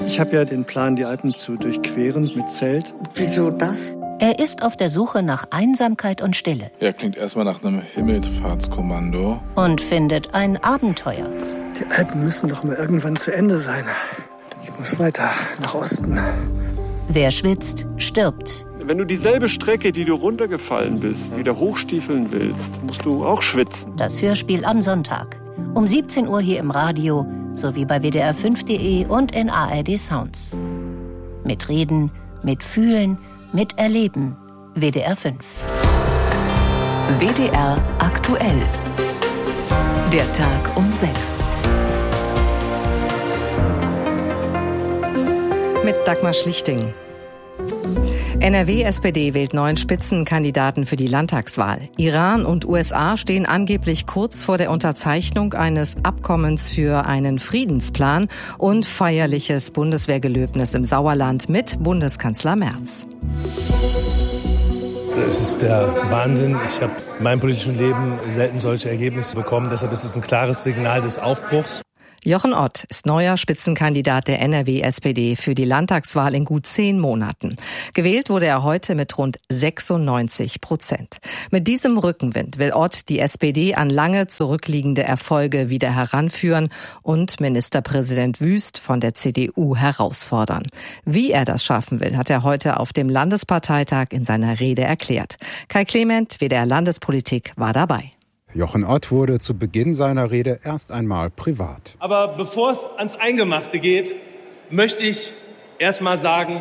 Ich habe ja den Plan, die Alpen zu durchqueren mit Zelt. Wieso das? Er ist auf der Suche nach Einsamkeit und Stille. Ja, klingt erstmal nach einem Himmelfahrtskommando. Und findet ein Abenteuer. Die Alpen müssen doch mal irgendwann zu Ende sein. Ich muss weiter nach Osten. Wer schwitzt, stirbt. Wenn du dieselbe Strecke, die du runtergefallen bist, wieder hochstiefeln willst, musst du auch schwitzen. Das Hörspiel am Sonntag. Um 17 Uhr hier im Radio, sowie bei WDR5.de und in ARD Sounds. Mit Reden, mit Fühlen, mit Erleben. WDR 5. WDR aktuell. Der Tag um 6. Mit Dagmar Schlichting. NRW-SPD wählt neuen Spitzenkandidaten für die Landtagswahl. Iran und USA stehen angeblich kurz vor der Unterzeichnung eines Abkommens für einen Friedensplan und feierliches Bundeswehrgelöbnis im Sauerland mit Bundeskanzler Merz. Es ist der Wahnsinn. Ich habe in meinem politischen Leben selten solche Ergebnisse bekommen. Deshalb ist es ein klares Signal des Aufbruchs. Jochen Ott ist neuer Spitzenkandidat der NRW-SPD für die Landtagswahl in gut 10 Monaten. Gewählt wurde er heute mit rund 96%. Mit diesem Rückenwind will Ott die SPD an lange zurückliegende Erfolge wieder heranführen und Ministerpräsident Wüst von der CDU herausfordern. Wie er das schaffen will, hat er heute auf dem Landesparteitag in seiner Rede erklärt. Kai Clement, WDR Landespolitik, war dabei. Jochen Ott wurde zu Beginn seiner Rede erst einmal privat. Aber bevor es ans Eingemachte geht, möchte ich erst mal sagen,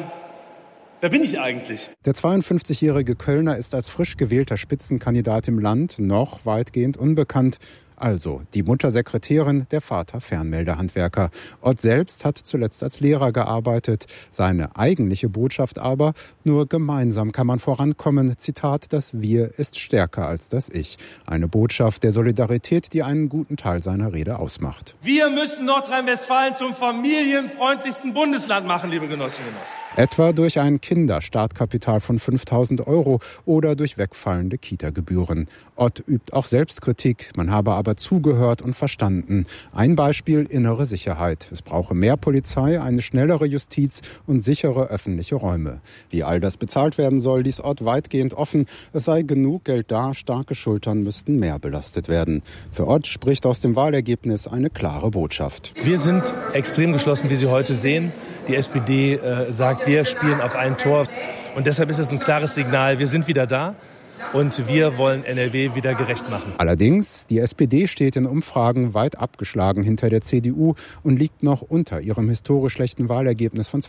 wer bin ich eigentlich? Der 52-jährige Kölner ist als frisch gewählter Spitzenkandidat im Land noch weitgehend unbekannt. Also die Mutter Sekretärin, der Vater Fernmeldehandwerker. Ott selbst hat zuletzt als Lehrer gearbeitet. Seine eigentliche Botschaft aber: nur gemeinsam kann man vorankommen. Zitat: das Wir ist stärker als das Ich. Eine Botschaft der Solidarität, die einen guten Teil seiner Rede ausmacht. Wir müssen Nordrhein-Westfalen zum familienfreundlichsten Bundesland machen, liebe Genossinnen und Genossen. Etwa durch ein Kinderstartkapital von 5.000 € oder durch wegfallende Kita-Gebühren. Ott übt auch Selbstkritik. Man habe aber zugehört und verstanden. Ein Beispiel: innere Sicherheit. Es brauche mehr Polizei, eine schnellere Justiz und sichere öffentliche Räume. Wie all das bezahlt werden soll, ließ Ott weitgehend offen. Es sei genug Geld da, starke Schultern müssten mehr belastet werden. Für Ott spricht aus dem Wahlergebnis eine klare Botschaft. Wir sind extrem geschlossen, wie Sie heute sehen. Die SPD sagt, wir spielen auf ein Tor. Und deshalb ist es ein klares Signal, wir sind wieder da. Und wir wollen NRW wieder gerecht machen. Allerdings, die SPD steht in Umfragen weit abgeschlagen hinter der CDU und liegt noch unter ihrem historisch schlechten Wahlergebnis von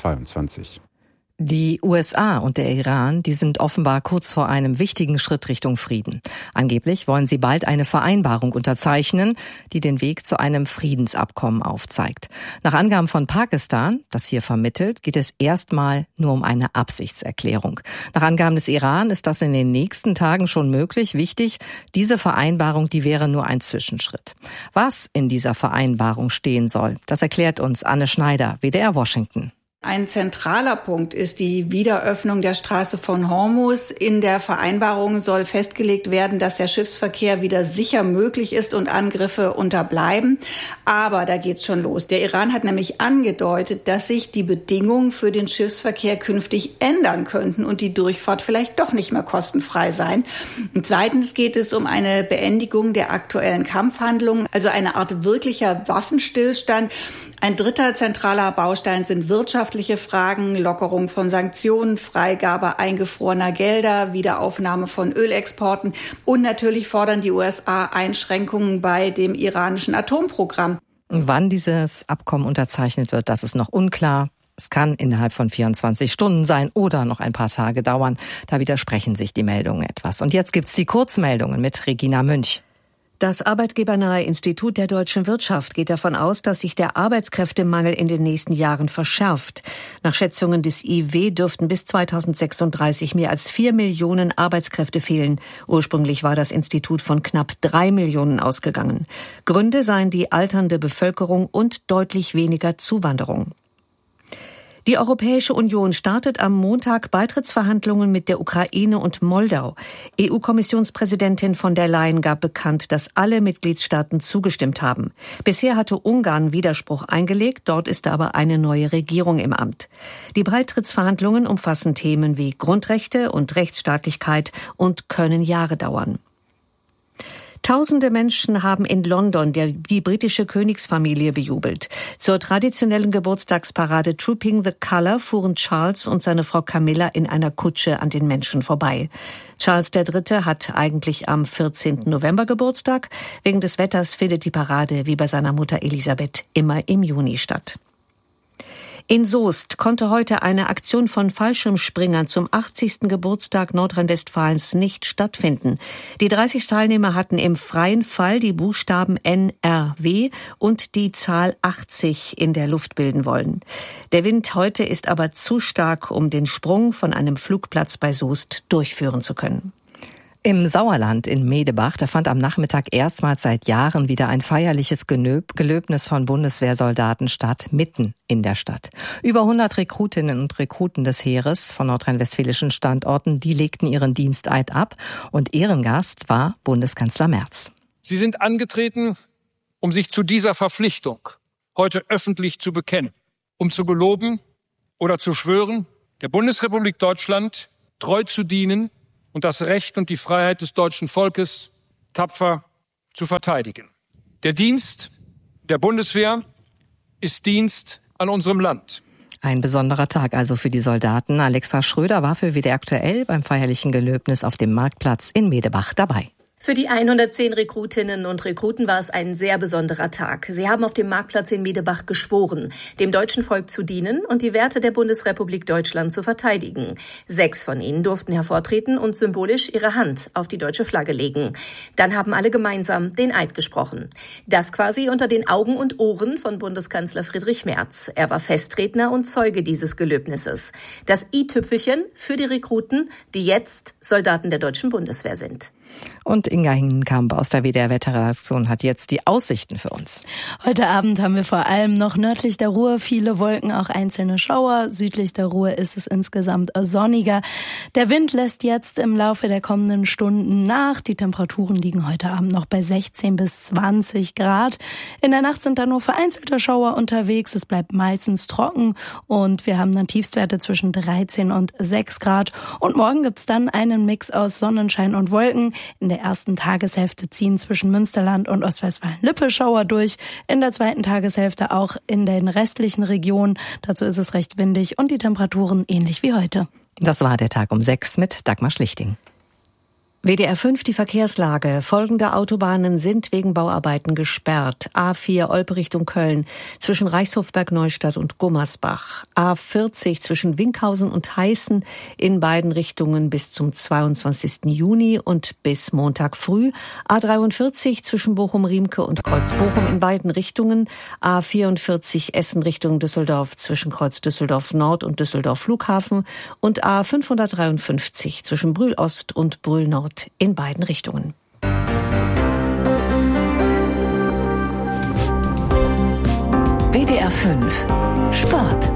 2022. Die USA und der Iran, die sind offenbar kurz vor einem wichtigen Schritt Richtung Frieden. Angeblich wollen sie bald eine Vereinbarung unterzeichnen, die den Weg zu einem Friedensabkommen aufzeigt. Nach Angaben von Pakistan, das hier vermittelt, geht es erstmal nur um eine Absichtserklärung. Nach Angaben des Iran ist das in den nächsten Tagen schon möglich. Wichtig, diese Vereinbarung, die wäre nur ein Zwischenschritt. Was in dieser Vereinbarung stehen soll, das erklärt uns Anne Schneider, WDR Washington. Ein zentraler Punkt ist die Wiederöffnung der Straße von Hormuz. In der Vereinbarung soll festgelegt werden, dass der Schiffsverkehr wieder sicher möglich ist und Angriffe unterbleiben. Aber da geht's schon los. Der Iran hat nämlich angedeutet, dass sich die Bedingungen für den Schiffsverkehr künftig ändern könnten und die Durchfahrt vielleicht doch nicht mehr kostenfrei sein. Und zweitens geht es um eine Beendigung der aktuellen Kampfhandlungen, also eine Art wirklicher Waffenstillstand. Ein dritter zentraler Baustein sind wirtschaftliche Fragen, Lockerung von Sanktionen, Freigabe eingefrorener Gelder, Wiederaufnahme von Ölexporten und natürlich fordern die USA Einschränkungen bei dem iranischen Atomprogramm. Wann dieses Abkommen unterzeichnet wird, das ist noch unklar. Es kann innerhalb von 24 Stunden sein oder noch ein paar Tage dauern. Da widersprechen sich die Meldungen etwas. Und jetzt gibt's die Kurzmeldungen mit Regina Münch. Das arbeitgebernahe Institut der deutschen Wirtschaft geht davon aus, dass sich der Arbeitskräftemangel in den nächsten Jahren verschärft. Nach Schätzungen des IW dürften bis 2036 mehr als 4 Millionen Arbeitskräfte fehlen. Ursprünglich war das Institut von knapp 3 Millionen ausgegangen. Gründe seien die alternde Bevölkerung und deutlich weniger Zuwanderung. Die Europäische Union startet am Montag Beitrittsverhandlungen mit der Ukraine und Moldau. EU-Kommissionspräsidentin von der Leyen gab bekannt, dass alle Mitgliedstaaten zugestimmt haben. Bisher hatte Ungarn Widerspruch eingelegt, dort ist aber eine neue Regierung im Amt. Die Beitrittsverhandlungen umfassen Themen wie Grundrechte und Rechtsstaatlichkeit und können Jahre dauern. Tausende Menschen haben in London die britische Königsfamilie bejubelt. Zur traditionellen Geburtstagsparade Trooping the Colour fuhren Charles und seine Frau Camilla in einer Kutsche an den Menschen vorbei. Charles III. Hat eigentlich am 14. November Geburtstag. Wegen des Wetters findet die Parade wie bei seiner Mutter Elisabeth immer im Juni statt. In Soest konnte heute eine Aktion von Fallschirmspringern zum 80. Geburtstag Nordrhein-Westfalens nicht stattfinden. Die 30 Teilnehmer hatten im freien Fall die Buchstaben NRW und die Zahl 80 in der Luft bilden wollen. Der Wind heute ist aber zu stark, um den Sprung von einem Flugplatz bei Soest durchführen zu können. Im Sauerland in Medebach, da fand am Nachmittag erstmals seit Jahren wieder ein feierliches Gelöbnis von Bundeswehrsoldaten statt, mitten in der Stadt. Über 100 Rekrutinnen und Rekruten des Heeres von nordrhein-westfälischen Standorten, die legten ihren Diensteid ab und Ehrengast war Bundeskanzler Merz. Sie sind angetreten, um sich zu dieser Verpflichtung heute öffentlich zu bekennen, um zu geloben oder zu schwören, der Bundesrepublik Deutschland treu zu dienen und das Recht und die Freiheit des deutschen Volkes tapfer zu verteidigen. Der Dienst der Bundeswehr ist Dienst an unserem Land. Ein besonderer Tag also für die Soldaten. Alexa Schröder war für WDR aktuell beim feierlichen Gelöbnis auf dem Marktplatz in Medebach dabei. Für die 110 Rekrutinnen und Rekruten war es ein sehr besonderer Tag. Sie haben auf dem Marktplatz in Medebach geschworen, dem deutschen Volk zu dienen und die Werte der Bundesrepublik Deutschland zu verteidigen. 6 von ihnen durften hervortreten und symbolisch ihre Hand auf die deutsche Flagge legen. Dann haben alle gemeinsam den Eid gesprochen. Das quasi unter den Augen und Ohren von Bundeskanzler Friedrich Merz. Er war Festredner und Zeuge dieses Gelöbnisses. Das i-Tüpfelchen für die Rekruten, die jetzt Soldaten der deutschen Bundeswehr sind. Und Inga Hingenkamp aus der WDR-Wetterredaktion hat jetzt die Aussichten für uns. Heute Abend haben wir vor allem noch nördlich der Ruhr viele Wolken, auch einzelne Schauer. Südlich der Ruhr ist es insgesamt sonniger. Der Wind lässt jetzt im Laufe der kommenden Stunden nach. Die Temperaturen liegen heute Abend noch bei 16 bis 20 Grad. In der Nacht sind da nur vereinzelte Schauer unterwegs. Es bleibt meistens trocken und wir haben dann Tiefstwerte zwischen 13 und 6 Grad. Und morgen gibt's dann einen Mix aus Sonnenschein und Wolken. In der ersten Tageshälfte ziehen zwischen Münsterland und Ostwestfalen-Lippe Schauer durch. In der zweiten Tageshälfte auch in den restlichen Regionen. Dazu ist es recht windig und die Temperaturen ähnlich wie heute. Das war der Tag um 6 mit Dagmar Schlichting. WDR 5 die Verkehrslage. Folgende Autobahnen sind wegen Bauarbeiten gesperrt. A4 Olpe Richtung Köln zwischen Reichshofberg-Neustadt und Gummersbach. A40 zwischen Winkhausen und Heißen in beiden Richtungen bis zum 22. Juni und bis Montag früh. A43 zwischen Bochum-Riemke und Kreuz-Bochum in beiden Richtungen. A44 Essen Richtung Düsseldorf zwischen Kreuz Düsseldorf Nord und Düsseldorf Flughafen. Und A553 zwischen Brühl Ost und Brühl Nord in beiden Richtungen. WDR 5 Sport.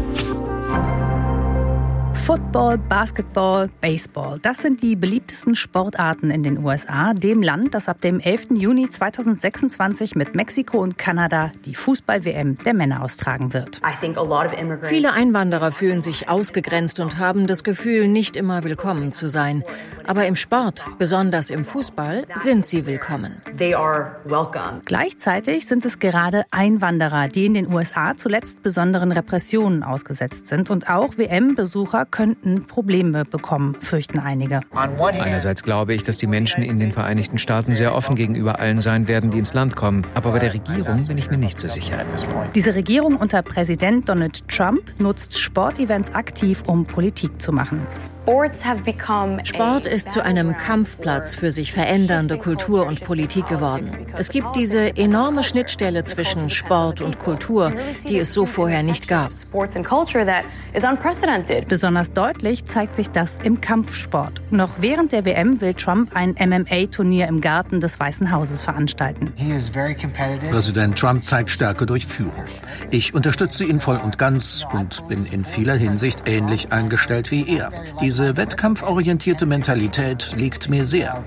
Football, Basketball, Baseball. Das sind die beliebtesten Sportarten in den USA, dem Land, das ab dem 11. Juni 2026 mit Mexiko und Kanada die Fußball-WM der Männer austragen wird. Viele Einwanderer fühlen sich ausgegrenzt und haben das Gefühl, nicht immer willkommen zu sein. Aber im Sport, besonders im Fußball, sind sie willkommen. Gleichzeitig sind es gerade Einwanderer, die in den USA zuletzt besonderen Repressionen ausgesetzt sind. Und auch WM-Besucher könnten Probleme bekommen, fürchten einige. Einerseits glaube ich, dass die Menschen in den Vereinigten Staaten sehr offen gegenüber allen sein werden, die ins Land kommen. Aber bei der Regierung bin ich mir nicht so sicher. Diese Regierung unter Präsident Donald Trump nutzt Sportevents aktiv, um Politik zu machen. Sport ist zu einem Kampfplatz für sich verändernde Kultur und Politik geworden. Es gibt diese enorme Schnittstelle zwischen Sport und Kultur, die es so vorher nicht gab. Besonders Besonders deutlich zeigt sich das im Kampfsport. Noch während der WM will Trump ein MMA-Turnier im Garten des Weißen Hauses veranstalten. Präsident Trump zeigt Stärke durch Führung. Ich unterstütze ihn voll und ganz und bin in vieler Hinsicht ähnlich eingestellt wie er. Diese wettkampforientierte Mentalität liegt mir sehr.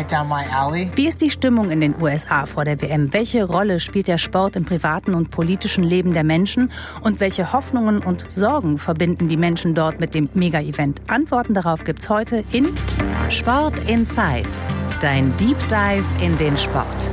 Wie ist die Stimmung in den USA vor der WM? Welche Rolle spielt der Sport im privaten und politischen Leben der Menschen? Und welche Hoffnungen und Sorgen verbinden die Menschen dort mit dem Mega-Event? Antworten darauf gibt's heute in Sport Inside. Dein Deep Dive in den Sport.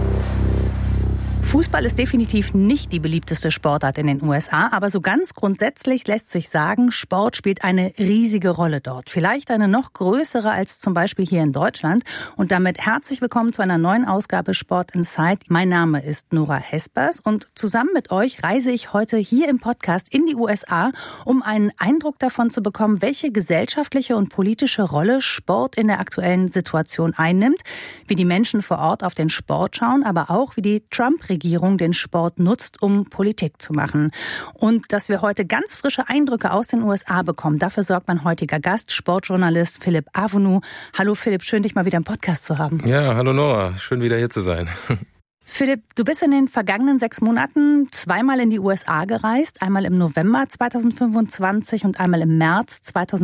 Fußball ist definitiv nicht die beliebteste Sportart in den USA, aber so ganz grundsätzlich lässt sich sagen, Sport spielt eine riesige Rolle dort. Vielleicht eine noch größere als zum Beispiel hier in Deutschland. Und damit herzlich willkommen zu einer neuen Ausgabe Sport Inside. Mein Name ist Nora Hespers und zusammen mit euch reise ich heute hier im Podcast in die USA, um einen Eindruck davon zu bekommen, welche gesellschaftliche und politische Rolle Sport in der aktuellen Situation einnimmt, wie die Menschen vor Ort auf den Sport schauen, aber auch wie die Trump-Regierung den Sport nutzt, um Politik zu machen. Und dass wir heute ganz frische Eindrücke aus den USA bekommen, dafür sorgt mein heutiger Gast, Sportjournalist Philipp Avonu. Hallo Philipp, schön dich mal wieder im Podcast zu haben. Ja, hallo Nora, schön wieder hier zu sein. Philipp, du bist in den vergangenen 6 Monaten zweimal in die USA gereist, einmal im November 2025 und einmal im März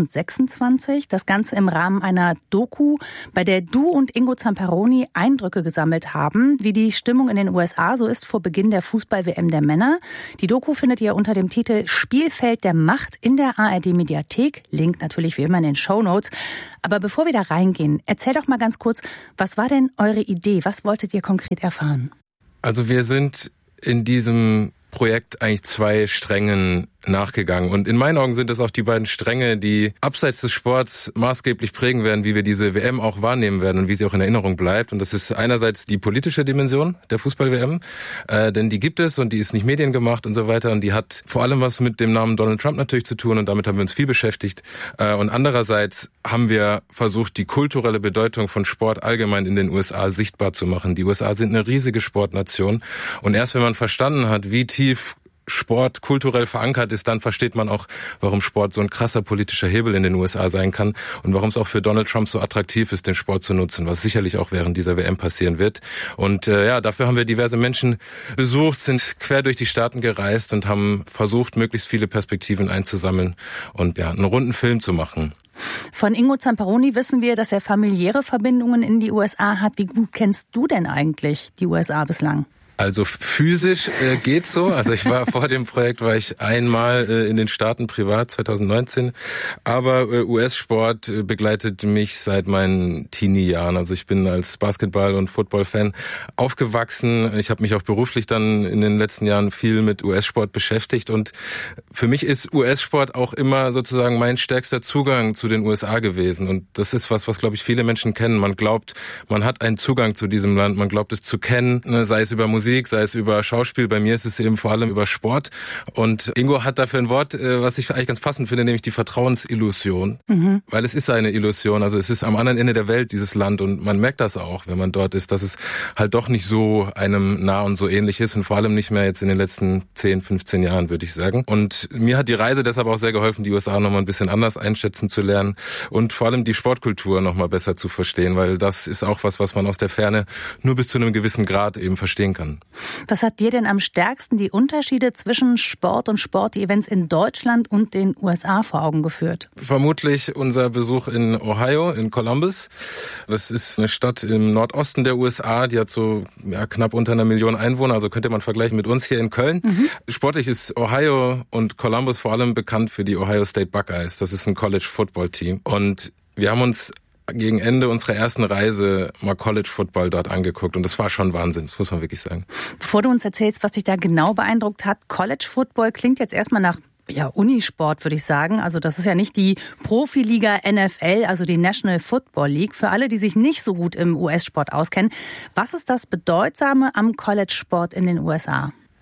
2026. Das Ganze im Rahmen einer Doku, bei der du und Ingo Zamperoni Eindrücke gesammelt haben, wie die Stimmung in den USA so ist vor Beginn der Fußball-WM der Männer. Die Doku findet ihr unter dem Titel Spielfeld der Macht in der ARD-Mediathek. Link natürlich wie immer in den Shownotes. Aber bevor wir da reingehen, erzähl doch mal ganz kurz, was war denn eure Idee? Was wolltet ihr konkret erfahren? Also wir sind in diesem Projekt eigentlich 2 Strängen nachgegangen. Und in meinen Augen sind es auch die beiden Stränge, die abseits des Sports maßgeblich prägen werden, wie wir diese WM auch wahrnehmen werden und wie sie auch in Erinnerung bleibt. Und das ist einerseits die politische Dimension der Fußball-WM, denn die gibt es und die ist nicht mediengemacht und so weiter. Und die hat vor allem was mit dem Namen Donald Trump natürlich zu tun und damit haben wir uns viel beschäftigt. Und andererseits haben wir versucht, die kulturelle Bedeutung von Sport allgemein in den USA sichtbar zu machen. Die USA sind eine riesige Sportnation und erst wenn man verstanden hat, wie tief Sport kulturell verankert ist, dann versteht man auch, warum Sport so ein krasser politischer Hebel in den USA sein kann und warum es auch für Donald Trump so attraktiv ist, den Sport zu nutzen, was sicherlich auch während dieser WM passieren wird. Und dafür haben wir diverse Menschen besucht, sind quer durch die Staaten gereist und haben versucht, möglichst viele Perspektiven einzusammeln und einen runden Film zu machen. Von Ingo Zamperoni wissen wir, dass er familiäre Verbindungen in die USA hat. Wie gut kennst du denn eigentlich die USA bislang? Also physisch geht's so. Also ich war vor dem Projekt, war ich einmal in den Staaten privat 2019. Aber US-Sport begleitet mich seit meinen Teenie-Jahren. Also ich bin als Basketball- und Football-Fan aufgewachsen. Ich habe mich auch beruflich dann in den letzten Jahren viel mit US-Sport beschäftigt. Und für mich ist US-Sport auch immer sozusagen mein stärkster Zugang zu den USA gewesen. Und das ist was glaube ich viele Menschen kennen. Man glaubt, man hat einen Zugang zu diesem Land. Man glaubt es zu kennen, sei es über Musik, sei es über Schauspiel. Bei mir ist es eben vor allem über Sport. Und Ingo hat dafür ein Wort, was ich eigentlich ganz passend finde, nämlich die Vertrauensillusion. Mhm. Weil es ist eine Illusion. Also es ist am anderen Ende der Welt, dieses Land. Und man merkt das auch, wenn man dort ist, dass es halt doch nicht so einem nah und so ähnlich ist. Und vor allem nicht mehr jetzt in den letzten 10, 15 Jahren, würde ich sagen. Und mir hat die Reise deshalb auch sehr geholfen, die USA nochmal ein bisschen anders einschätzen zu lernen. Und vor allem die Sportkultur nochmal besser zu verstehen. Weil das ist auch was man aus der Ferne nur bis zu einem gewissen Grad eben verstehen kann. Was hat dir denn am stärksten die Unterschiede zwischen Sport und Sportevents in Deutschland und den USA vor Augen geführt? Vermutlich unser Besuch in Ohio, in Columbus. Das ist eine Stadt im Nordosten der USA, die hat so knapp unter 1 Million Einwohner, also könnte man vergleichen mit uns hier in Köln. Mhm. Sportlich ist Ohio und Columbus vor allem bekannt für die Ohio State Buckeyes. Das ist ein College-Football-Team. Und wir haben uns gegen Ende unserer ersten Reise mal College Football dort angeguckt und das war schon Wahnsinn, das muss man wirklich sagen. Bevor du uns erzählst, was dich da genau beeindruckt hat, College Football klingt jetzt erstmal nach Unisport, würde ich sagen. Also das ist ja nicht die Profiliga NFL, also die National Football League. Für alle, die sich nicht so gut im US-Sport auskennen, was ist das Bedeutsame am College-Sport in den USA?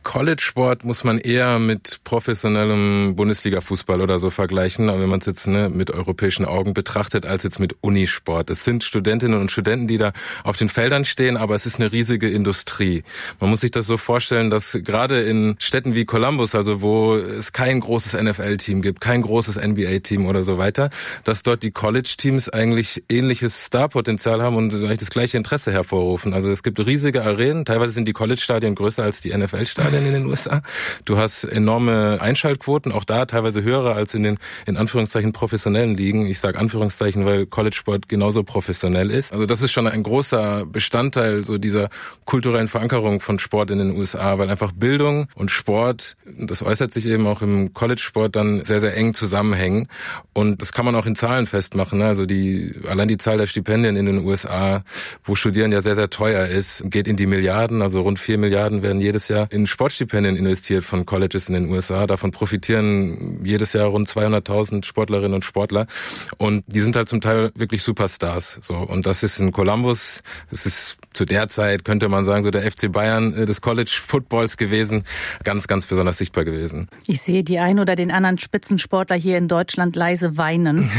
College-Sport muss man eher mit professionellem Bundesliga-Fußball oder so vergleichen, aber wenn man es jetzt mit europäischen Augen betrachtet, als jetzt mit Unisport. Es sind Studentinnen und Studenten, die da auf den Feldern stehen, aber es ist eine riesige Industrie. Man muss sich das so vorstellen, dass gerade in Städten wie Columbus, also wo es kein großes NFL-Team gibt, kein großes NBA-Team oder so weiter, dass dort die College-Teams eigentlich ähnliches Starpotenzial haben und eigentlich das gleiche Interesse hervorrufen. Also es gibt riesige Arenen, teilweise sind die College-Stadien größer als die NFL-Stadien in den USA. Du hast enorme Einschaltquoten, auch da teilweise höhere als in den, in Anführungszeichen, professionellen Ligen. Ich sage Anführungszeichen, weil College-Sport genauso professionell ist. Also das ist schon ein großer Bestandteil so dieser kulturellen Verankerung von Sport in den USA, weil einfach Bildung und Sport, das äußert sich eben auch im College-Sport dann sehr, sehr eng zusammenhängen. Und das kann man auch in Zahlen festmachen. Also allein die Zahl der Stipendien in den USA, wo Studieren ja sehr, sehr teuer ist, geht in die Milliarden. Also rund 4 Milliarden werden jedes Jahr in Sportstipendien investiert von Colleges in den USA. Davon profitieren jedes Jahr rund 200.000 Sportlerinnen und Sportler. Und die sind halt zum Teil wirklich Superstars. So. Und das ist in Columbus, das ist zu der Zeit, könnte man sagen, so der FC Bayern des College-Footballs gewesen. Ganz, ganz besonders sichtbar gewesen. Ich sehe die einen oder den anderen Spitzensportler hier in Deutschland leise weinen.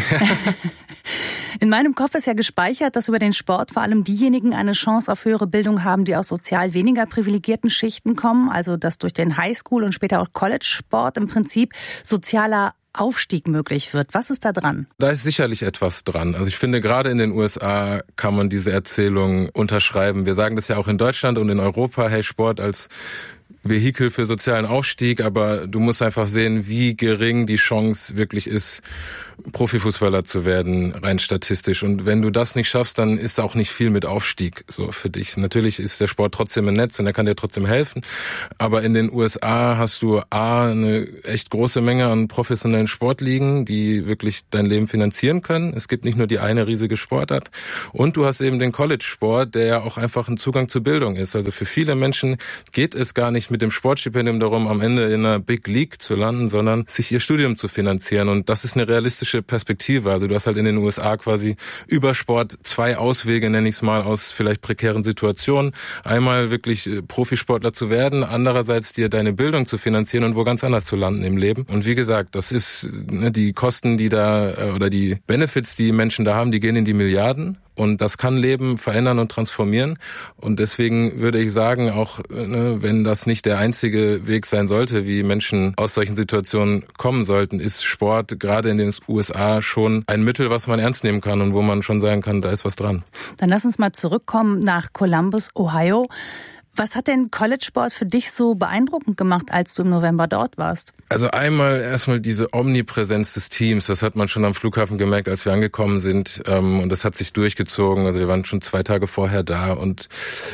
In meinem Kopf ist ja gespeichert, dass über den Sport vor allem diejenigen eine Chance auf höhere Bildung haben, die aus sozial weniger privilegierten Schichten kommen. Also dass durch den Highschool- und später auch College-Sport im Prinzip sozialer Aufstieg möglich wird. Was ist da dran? Da ist sicherlich etwas dran. Also ich finde, gerade in den USA kann man diese Erzählung unterschreiben. Wir sagen das ja auch in Deutschland und in Europa, hey, Sport als Vehikel für sozialen Aufstieg, aber du musst einfach sehen, wie gering die Chance wirklich ist, Profifußballer zu werden, rein statistisch. Und wenn du das nicht schaffst, dann ist auch nicht viel mit Aufstieg so für dich. Natürlich ist der Sport trotzdem ein Netz und er kann dir trotzdem helfen. Aber in den USA hast du eine echt große Menge an professionellen Sportligen, die wirklich dein Leben finanzieren können. Es gibt nicht nur die eine riesige Sportart. Und du hast eben den College-Sport, der ja auch einfach ein Zugang zur Bildung ist. Also für viele Menschen geht es gar nicht mit dem Sportstipendium darum, am Ende in einer Big League zu landen, sondern sich ihr Studium zu finanzieren. Und das ist eine realistische Perspektive. Also du hast halt in den USA quasi über Sport 2 Auswege, nenne ich es mal, aus vielleicht prekären Situationen. Einmal wirklich Profisportler zu werden, andererseits dir deine Bildung zu finanzieren und wo ganz anders zu landen im Leben. Und wie gesagt, das ist die Kosten, die da oder die Benefits, die Menschen da haben, die gehen in die Milliarden. Und das kann Leben verändern und transformieren. Und deswegen würde ich sagen, auch wenn das nicht der einzige Weg sein sollte, wie Menschen aus solchen Situationen kommen sollten, ist Sport gerade in den USA schon ein Mittel, was man ernst nehmen kann und wo man schon sagen kann, da ist was dran. Dann lass uns mal zurückkommen nach Columbus, Ohio. Was hat denn College-Sport für dich so beeindruckend gemacht, als du im November dort warst? Also erstmal diese Omnipräsenz des Teams, das hat man schon am Flughafen gemerkt, als wir angekommen sind, und das hat sich durchgezogen. Also wir waren schon 2 Tage vorher da und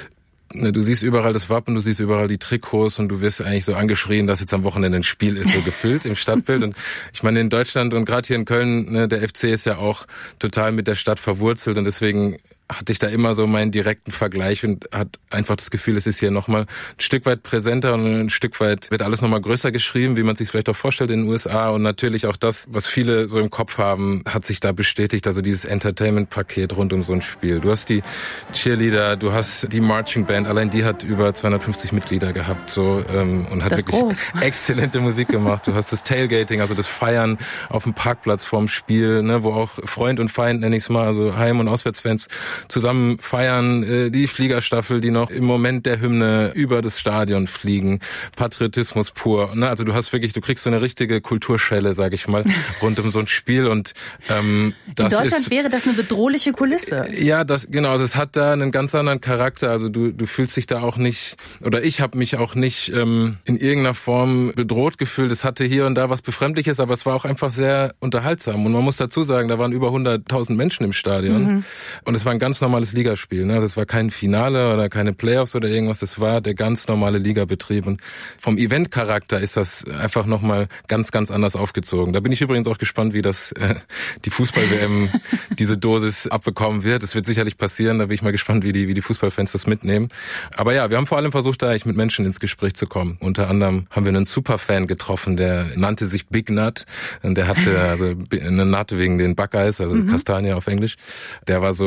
du siehst überall das Wappen, du siehst überall die Trikots und du wirst eigentlich so angeschrien, dass jetzt am Wochenende ein Spiel ist, so gefüllt im Stadtbild. Und ich meine, in Deutschland und gerade hier in Köln, der FC ist ja auch total mit der Stadt verwurzelt und deswegen hatte ich da immer so meinen direkten Vergleich und hat einfach das Gefühl, es ist hier nochmal ein Stück weit präsenter und ein Stück weit wird alles nochmal größer geschrieben, wie man sich vielleicht auch vorstellt in den USA. Und natürlich auch das, was viele so im Kopf haben, hat sich da bestätigt. Also dieses Entertainment-Paket rund um so ein Spiel. Du hast die Cheerleader, du hast die Marching Band, allein die hat über 250 Mitglieder gehabt so und hat wirklich exzellente Musik gemacht. Du hast das Tailgating, also das Feiern auf dem Parkplatz vorm Spiel, wo auch Freund und Feind, nenne ich es mal, also Heim- und Auswärtsfans zusammen feiern, die Fliegerstaffel, die noch im Moment der Hymne über das Stadion fliegen, Patriotismus pur. Also du kriegst so eine richtige Kulturschelle, sag ich mal, rund um so ein Spiel und das in Deutschland wäre das eine bedrohliche Kulisse. Ja, also es hat da einen ganz anderen Charakter. Also du fühlst dich da auch nicht, oder ich habe mich auch nicht in irgendeiner Form bedroht gefühlt. Es hatte hier und da was Befremdliches, aber es war auch einfach sehr unterhaltsam. Und man muss dazu sagen, da waren über 100.000 Menschen im Stadion und es war ein ganz normales Ligaspiel. Das war kein Finale oder keine Playoffs oder irgendwas. Das war der ganz normale Ligabetrieb. Und vom Eventcharakter ist das einfach nochmal ganz, ganz anders aufgezogen. Da bin ich übrigens auch gespannt, wie das die Fußball-WM diese Dosis abbekommen wird. Das wird sicherlich passieren. Da bin ich mal gespannt, wie die Fußballfans das mitnehmen. Aber ja, wir haben vor allem versucht, da eigentlich mit Menschen ins Gespräch zu kommen. Unter anderem haben wir einen Superfan getroffen, der nannte sich Big Nut. Und der hatte also eine Nut wegen den Buckeyes, also Kastanie auf Englisch. Der war so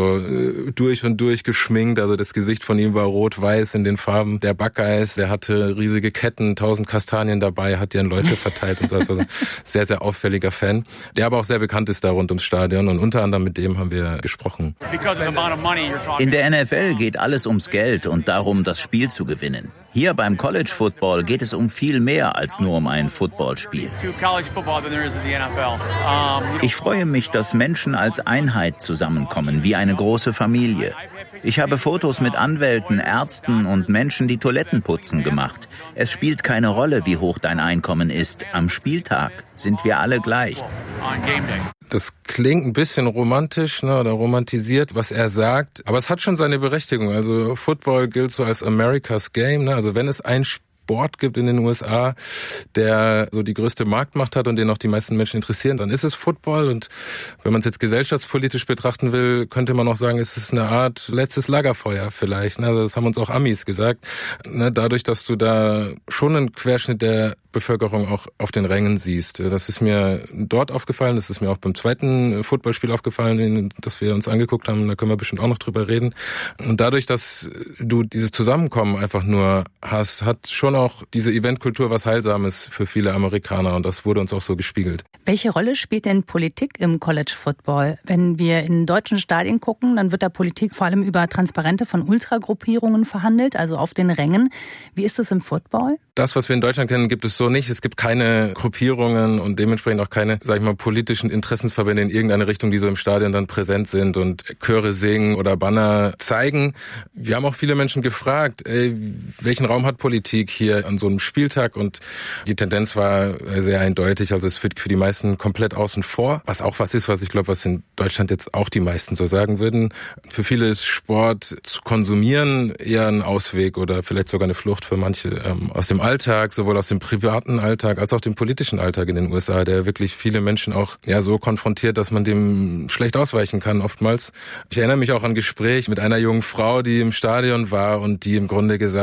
durch und durch geschminkt. Also das Gesicht von ihm war rot-weiß in den Farben der Buckeyes. Der hatte riesige Ketten, 1000 Kastanien dabei, hat die an Leute verteilt und so. Also sehr, sehr auffälliger Fan, der aber auch sehr bekannt ist da rund ums Stadion. Und unter anderem mit dem haben wir gesprochen. In der NFL geht alles ums Geld und darum, das Spiel zu gewinnen. Hier beim College Football geht es um viel mehr als nur um ein Footballspiel. Ich freue mich, dass Menschen als Einheit zusammenkommen, wie eine große Familie. Ich habe Fotos mit Anwälten, Ärzten und Menschen, die Toiletten putzen, gemacht. Es spielt keine Rolle, wie hoch dein Einkommen ist. Am Spieltag sind wir alle gleich. Das klingt ein bisschen romantisch, ne, oder romantisiert, was er sagt. Aber es hat schon seine Berechtigung. Also Football gilt so als America's Game. Ne? Also wenn es ein Sport gibt in den USA, der so die größte Marktmacht hat und den auch die meisten Menschen interessieren, dann ist es Football. Und wenn man es jetzt gesellschaftspolitisch betrachten will, könnte man auch sagen, es ist eine Art letztes Lagerfeuer vielleicht. Also das haben uns auch Amis gesagt. Dadurch, dass du da schon einen Querschnitt der Bevölkerung auch auf den Rängen siehst. Das ist mir dort aufgefallen, das ist mir auch beim zweiten Footballspiel aufgefallen, das wir uns angeguckt haben, da können wir bestimmt auch noch drüber reden. Und dadurch, dass du dieses Zusammenkommen einfach nur hast, hat schon auch diese Eventkultur was Heilsames für viele Amerikaner und das wurde uns auch so gespiegelt. Welche Rolle spielt denn Politik im College Football? Wenn wir in deutschen Stadien gucken, dann wird da Politik vor allem über Transparente von Ultragruppierungen verhandelt, also auf den Rängen. Wie ist es im Football? Das, was wir in Deutschland kennen, gibt es so nicht. Es gibt keine Gruppierungen und dementsprechend auch keine, sag ich mal, politischen Interessensverbände in irgendeine Richtung, die so im Stadion dann präsent sind und Chöre singen oder Banner zeigen. Wir haben auch viele Menschen gefragt, welchen Raum hat Politik hier an so einem Spieltag? Und die Tendenz war sehr eindeutig. Also es wird für die meisten komplett außen vor. Was auch was ist, was ich glaube, was in Deutschland jetzt auch die meisten so sagen würden. Für viele ist Sport zu konsumieren eher ein Ausweg oder vielleicht sogar eine Flucht für manche aus dem Alltag, sowohl aus dem privaten Alltag als auch dem politischen Alltag in den USA, der wirklich viele Menschen auch so konfrontiert, dass man dem schlecht ausweichen kann oftmals. Ich erinnere mich auch an ein Gespräch mit einer jungen Frau, die im Stadion war und die im Grunde gesagt